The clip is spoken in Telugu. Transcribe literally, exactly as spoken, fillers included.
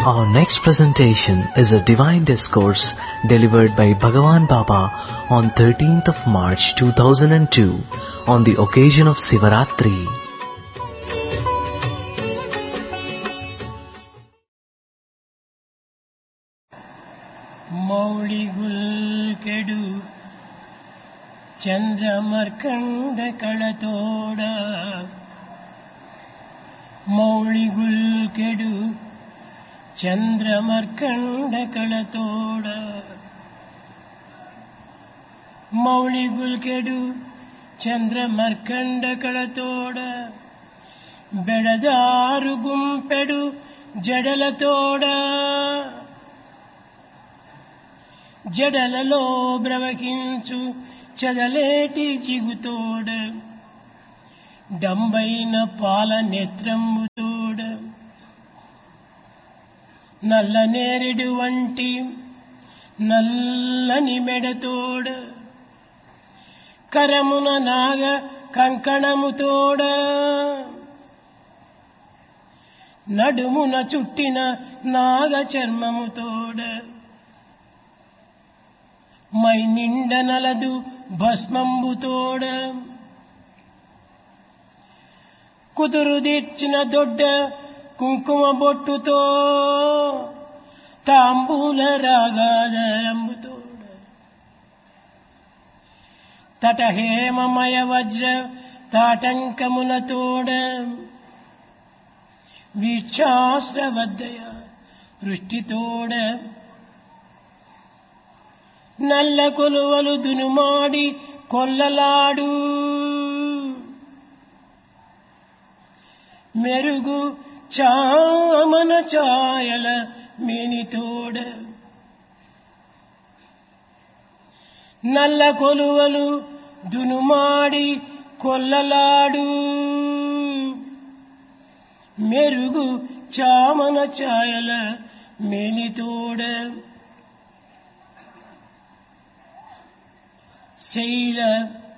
Our next presentation is a divine discourse delivered by Bhagavan Baba on thirteenth of March two thousand two on the occasion of Sivaratri. ಮೌಳಿಗುಲ್ ಕೆಡು ಚಂದ್ರಮರ್ಕಂಡ ಕಳತೋಡ ಮೌಳಿಗುಲ್ ಕೆಡು ಚಂದ್ರಮರ್ಕಂಡ ಕಳತೋಡ ಮೌಳಿಗುಲ್ ಕೆಡು ಚಂದ್ರಮರ್ಕಂಡ ಕಳತೋಡ ಬೆಳದಾರು ಗುಂಪೆಡು ಜಡಲತೋಡ జడలలో బ్రవకించు చదలేటి జిగుతోడ డంబైన పాల నేత్రంబుతోడ నల్ల నేరెడు వంటి నల్లని మెడతోడ కరమున నాగ కంకణముతోడ నడుమున చుట్టిన నాగ చర్మముతోడ మై నిండ నలదు భస్మంబుతోడ కుదురు తీర్చిన దొడ్డ కుంకుమ బొట్టుతో తాంబూల రాగాదరంబుతోడ తట హేమమయ వజ్ర తాటంకములతోడ వీక్షాశ్రవద్దయ వృష్టితోడ నల్ల కొలువలు దునుమాడి కొల్లలాడు మెరుగు చామన ఛాయల మేనితోడ నల్ల కొలువలు దునుమాడి కొల్లలాడు మెరుగు చామన ఛాయల మేనితోడ శైల